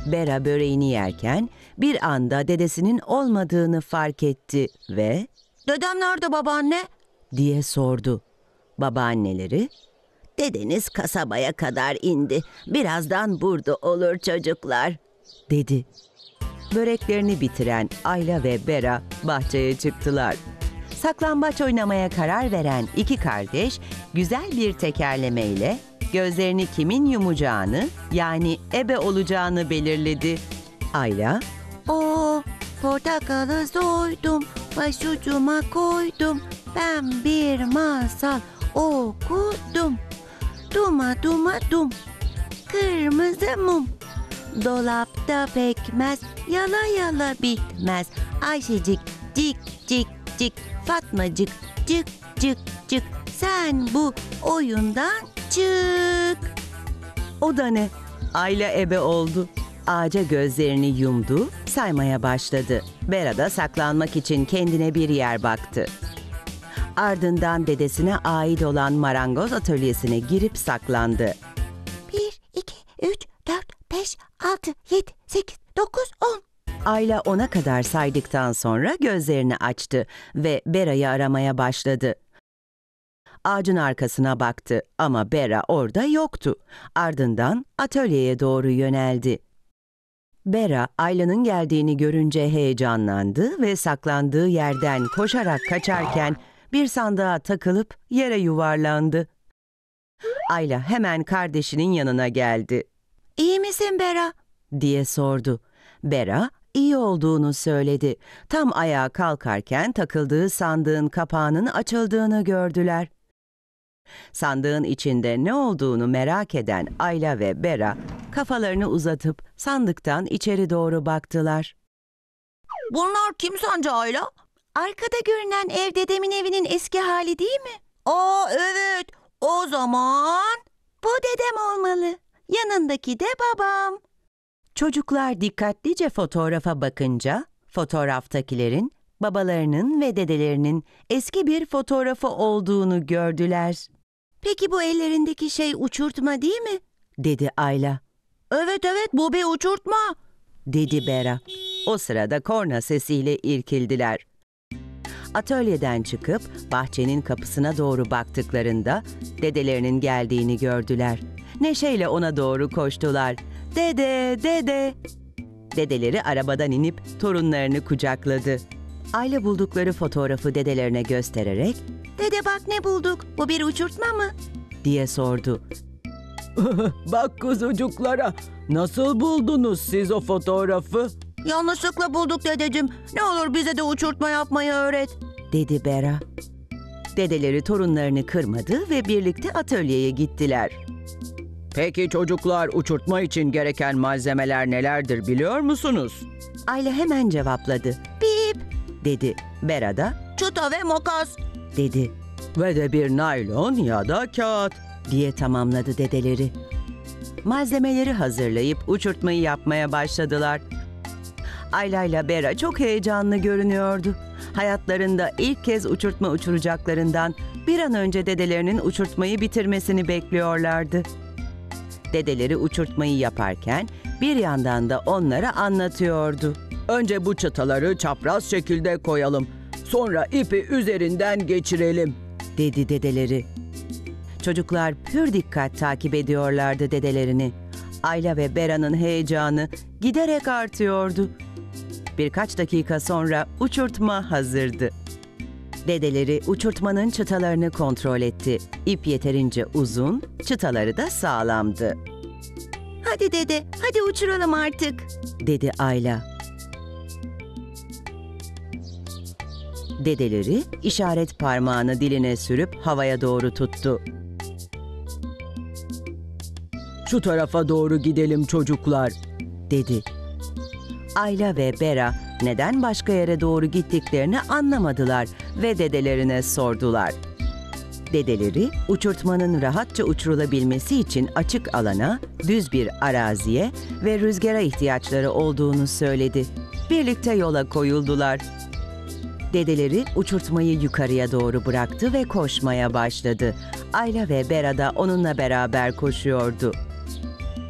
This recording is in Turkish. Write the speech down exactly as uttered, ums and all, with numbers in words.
Bera böreğini yerken bir anda dedesinin olmadığını fark etti ve "Dedem nerede babaanne?" diye sordu. Babaanneleri, "Dedeniz kasabaya kadar indi. Birazdan burada olur çocuklar," dedi. Böreklerini bitiren Ayla ve Bera bahçeye çıktılar. Saklambaç oynamaya karar veren iki kardeş güzel bir tekerlemeyle gözlerini kimin yumacağını, yani ebe olacağını belirledi. Ayla, "O portakalı soydum, başucuma koydum, ben bir masal okudum. Duma duma dum, kırmızı mum, dolapta pekmez, yala yala bitmez. Ayşecik cik cik cik, Fatmacık cık cık cık, sen bu oyundan çık." O da ne? Ayla ebe oldu. Ağaca gözlerini yumdu, saymaya başladı. Bera da saklanmak için kendine bir yer baktı. Ardından dedesine ait olan marangoz atölyesine girip saklandı. Bir, iki, üç, dört, beş, altı, yedi, sekiz, dokuz, on. Ayla ona kadar saydıktan sonra gözlerini açtı ve Bera'yı aramaya başladı. Ağacın arkasına baktı ama Bera orada yoktu. Ardından atölyeye doğru yöneldi. Bera, Ayla'nın geldiğini görünce heyecanlandı ve saklandığı yerden koşarak kaçarken bir sandığa takılıp yere yuvarlandı. Ayla hemen kardeşinin yanına geldi. "İyi misin Bera?" diye sordu. Bera, iyi olduğunu söyledi. Tam ayağa kalkarken takıldığı sandığın kapağının açıldığını gördüler. Sandığın içinde ne olduğunu merak eden Ayla ve Bera kafalarını uzatıp sandıktan içeri doğru baktılar. "Bunlar kim sence Ayla?" "Arkada görünen ev dedemin evinin eski hali değil mi?" "Aa evet, o zaman bu dedem olmalı. Yanındaki de babam." Çocuklar dikkatlice fotoğrafa bakınca fotoğraftakilerin babalarının ve dedelerinin eski bir fotoğrafı olduğunu gördüler. "Peki bu ellerindeki şey uçurtma değil mi?" dedi Ayla. "Evet evet, bu bir uçurtma," dedi Bera. O sırada korna sesiyle irkildiler. Atölyeden çıkıp bahçenin kapısına doğru baktıklarında dedelerinin geldiğini gördüler. Neşeyle ona doğru koştular. "Dede, dede!" Dedeleri arabadan inip torunlarını kucakladı. Ayla buldukları fotoğrafı dedelerine göstererek "Dede bak ne bulduk, bu bir uçurtma mı?" diye sordu. "Bak kuzucuklara, nasıl buldunuz siz o fotoğrafı?" "Yanlışlıkla bulduk dedeciğim, ne olur bize de uçurtma yapmayı öğret," dedi Bera. Dedeleri torunlarını kırmadı ve birlikte atölyeye gittiler. "Peki çocuklar, uçurtma için gereken malzemeler nelerdir biliyor musunuz?" Ayla hemen cevapladı. "Bip," dedi. Bera da "çıta ve makas," dedi. "Ve de bir naylon ya da kağıt," diye tamamladı dedeleri. Malzemeleri hazırlayıp uçurtmayı yapmaya başladılar. Ayla ile Bera çok heyecanlı görünüyordu. Hayatlarında ilk kez uçurtma uçuracaklarından bir an önce dedelerinin uçurtmayı bitirmesini bekliyorlardı. Dedeleri uçurtmayı yaparken bir yandan da onlara anlatıyordu. "Önce bu çıtaları çapraz şekilde koyalım. Sonra ipi üzerinden geçirelim," dedi dedeleri. Çocuklar pür dikkat takip ediyorlardı dedelerini. Ayla ve Bera'nın heyecanı giderek artıyordu. Birkaç dakika sonra uçurtma hazırdı. Dedeleri uçurtmanın çıtalarını kontrol etti. İp yeterince uzun, çıtaları da sağlamdı. "Hadi dede, hadi uçuralım artık," dedi Ayla. Dedeleri işaret parmağını diline sürüp havaya doğru tuttu. "Şu tarafa doğru gidelim çocuklar," dedi. Ayla ve Bera neden başka yere doğru gittiklerini anlamadılar ve dedelerine sordular. Dedeleri uçurtmanın rahatça uçurulabilmesi için açık alana, düz bir araziye ve rüzgara ihtiyaçları olduğunu söyledi. Birlikte yola koyuldular. Dedeleri uçurtmayı yukarıya doğru bıraktı ve koşmaya başladı. Ayla ve Bera da onunla beraber koşuyordu.